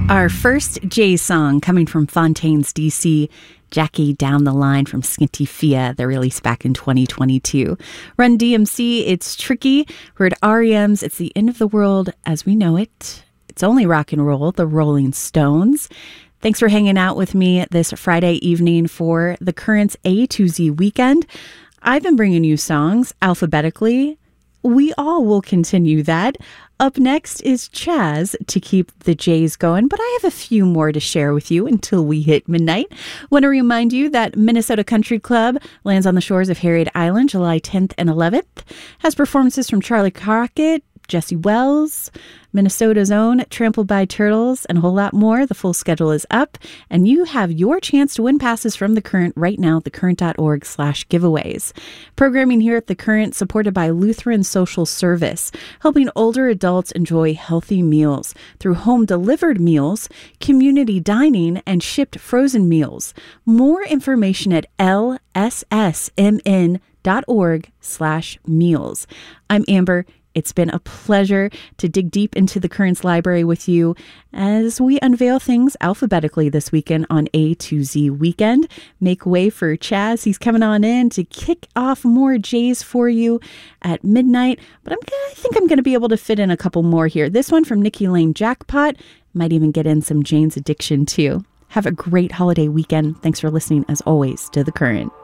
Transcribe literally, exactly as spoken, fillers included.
Our first Jay's song coming from Fontaines, D C, Jackie Down the Line from Skinty Fia, the release back in twenty twenty-two. Run D M C, It's Tricky. Heard R E M's It's the End of the World as We Know It. It's Only Rock and Roll, the Rolling Stones. Thanks for hanging out with me this Friday evening for the Currents A to Z weekend. I've been bringing you songs alphabetically. We all will continue that. Up next is Chaz to keep the Jays going, but I have a few more to share with you until we hit midnight. Want to remind you that Minnesota Country Club lands on the shores of Harriet Island July tenth and eleventh, has performances from Charlie Crockett, Jesse Wells, Minnesota's own Trampled by Turtles, and a whole lot more. The full schedule is up, and you have your chance to win passes from The Current right now at thecurrent.org slash giveaways. Programming here at The Current supported by Lutheran Social Service, helping older adults enjoy healthy meals through home-delivered meals, community dining, and shipped frozen meals. More information at l s s m n dot org slash meals. I'm Amber. It's been a pleasure to dig deep into the Currents library with you as we unveil things alphabetically this weekend on A to Z Weekend. Make way for Chaz. He's coming on in to kick off more Jays for you at midnight. But I'm, I think I'm going to be able to fit in a couple more here. This one from Nikki Lane Jackpot. Might even get in some Jane's Addiction too. Have a great holiday weekend. Thanks for listening, as always, to The Current.